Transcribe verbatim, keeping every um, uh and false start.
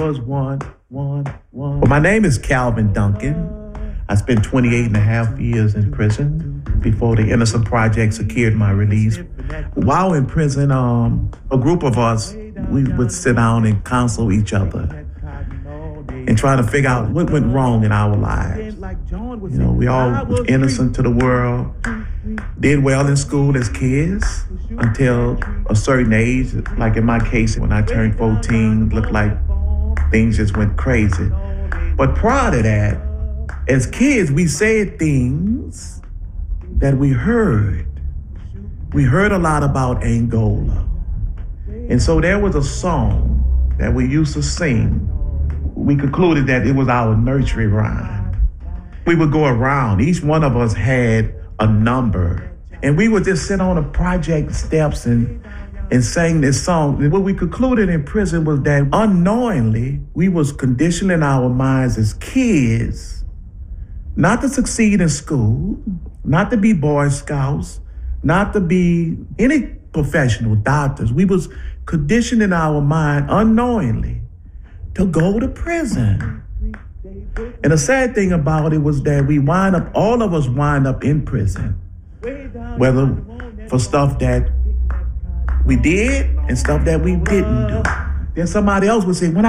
Was one, one, one. Well, my name is Calvin Duncan. I spent twenty-eight and a half years in prison before the Innocent Project secured my release. While in prison, um, a group of us, we would sit down and counsel each other and try to figure out what went wrong in our lives. You know, we all were innocent to the world, did well in school as kids until a certain age. Like in my case, when I turned fourteen, looked like things just went crazy. But prior to that, as kids, we said things that we heard. We heard a lot about Angola. And so there was a song that we used to sing. We concluded that it was our nursery rhyme. We would go around. Each one of us had a number. And we would just sit on the project steps and and sang this song. And what we concluded in prison was that unknowingly, we was conditioning our minds as kids not to succeed in school, not to be Boy Scouts, not to be any professional doctors. We was conditioning our mind unknowingly to go to prison. And the sad thing about it was that we wind up, all of us wind up in prison, whether for stuff that we did and stuff that we didn't do. Then somebody else would say, when I